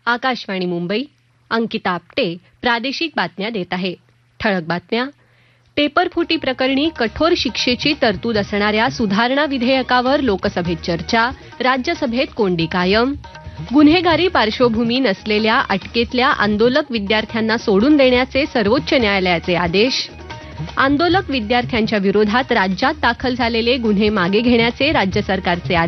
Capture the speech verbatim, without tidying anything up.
आकाशवाणी मुंबई, अंकिता आपटे प्रादेशिक बातम्या देत आहे. ठळक बातम्या. पेपरफुटी प्रकरणी कठोर शिक्षेची तरतूद असणाऱ्या सुधारणा विधेयकावर लोकसभेत चर्चा, राज्यसभेत कोंडी कायम. गुन्हेगारी पार्श्वभूमी नसलेल्या अटकेतल्या आंदोलक विद्यार्थ्यांना सोडून देण्याचे सर्वोच्च न्यायालयाचे आदेश. आंदोलक विद्यार्थ्यांच्या विरोधात राज्यात दाखल झालेले गुन्हे मागे घेण्याचे राज्य सरकारचे आदेश.